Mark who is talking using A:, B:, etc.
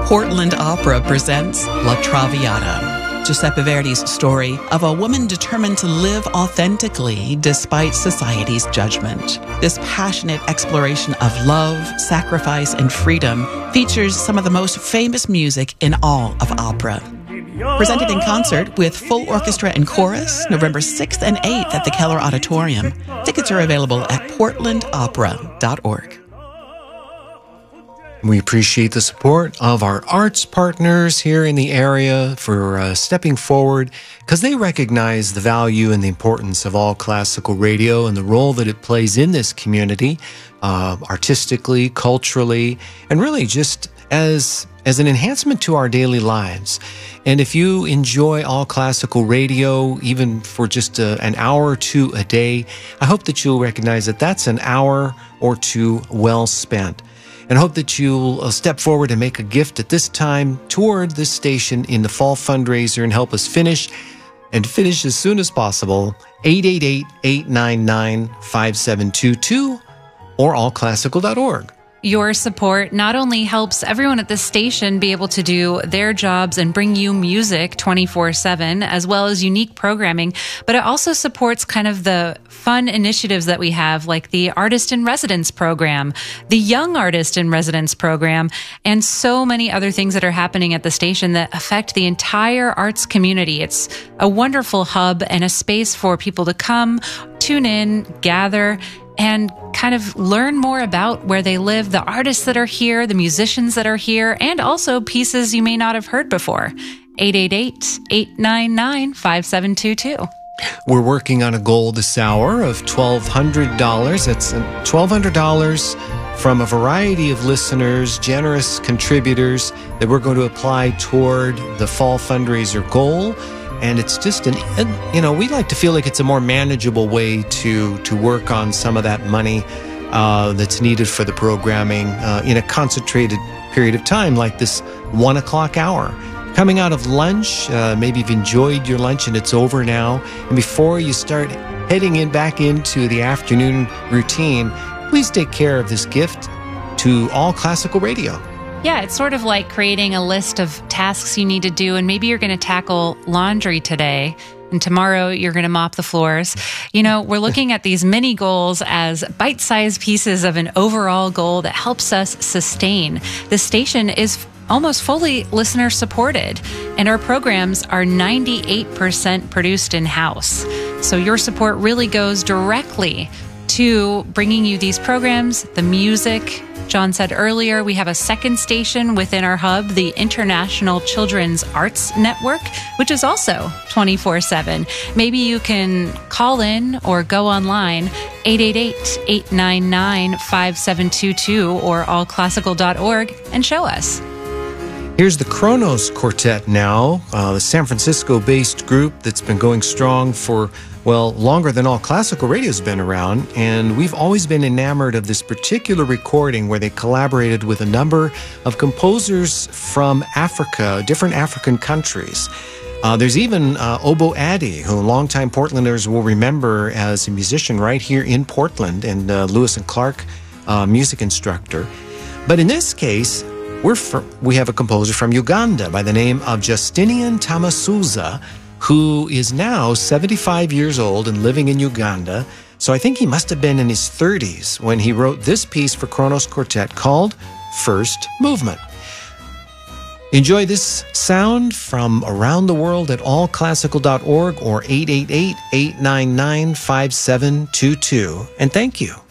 A: Portland Opera presents La Traviata, Giuseppe Verdi's story of a woman determined to live authentically despite society's judgment. This passionate exploration of love, sacrifice, and freedom features some of the most famous music in all of opera. Presented in concert with full orchestra and chorus, November 6th and 8th at the Keller Auditorium. Tickets are available at portlandopera.org.
B: We appreciate the support of our arts partners here in the area for stepping forward because they recognize the value and the importance of all classical radio and the role that it plays in this community, artistically, culturally, and really just as an enhancement to our daily lives. And if you enjoy all classical radio, even for just an hour or two a day, I hope that you'll recognize that that's an hour or two well spent. And hope that you'll step forward and make a gift at this time toward this station in the fall fundraiser and help us finish as soon as possible. 888-899-5722 or allclassical.org.
C: Your support not only helps everyone at the station be able to do their jobs and bring you music 24/7, as well as unique programming, but it also supports kind of the fun initiatives that we have, like the Artist in Residence program, the Young Artist in Residence program, and so many other things that are happening at the station that affect the entire arts community. It's a wonderful hub and a space for people to come, tune in, gather, and kind of learn more about where they live, the artists that are here, the musicians that are here, and also pieces you may not have heard before. 888-899-5722.
B: We're working on a goal this hour of $1,200. That's $1,200 from a variety of listeners, generous contributors that we're going to apply toward the fall fundraiser goal. And it's just we like to feel like it's a more manageable way to work on some of that money that's needed for the programming in a concentrated period of time, like this 1 o'clock hour. Coming out of lunch, maybe you've enjoyed your lunch and it's over now. And before you start heading back into the afternoon routine, please take care of this gift to All Classical Radio.
C: Yeah, it's sort of like creating a list of tasks you need to do, and maybe you're going to tackle laundry today, and tomorrow you're going to mop the floors. You know, we're looking at these mini goals as bite-sized pieces of an overall goal that helps us sustain. The station is almost fully listener-supported, and our programs are 98% produced in-house. So your support really goes directly to bringing you these programs, the music. John said earlier, we have a second station within our hub, the International Children's Arts Network, which is also 24/7. Maybe you can call in or go online, 888-899-5722 or allclassical.org, and show us.
B: Here's the Kronos Quartet now, the San Francisco-based group that's been going strong for, longer than All Classical Radio's been around, and we've always been enamored of this particular recording where they collaborated with a number of composers from Africa, different African countries. There's even Obo Addy, who longtime Portlanders will remember as a musician right here in Portland, and Lewis and Clark music instructor. But in this case, we have a composer from Uganda by the name of Justinian Tamasuza, who is now 75 years old and living in Uganda. So I think he must have been in his 30s when he wrote this piece for Kronos Quartet called First Movement. Enjoy this sound from around the world at allclassical.org or 888-899-5722. And thank you.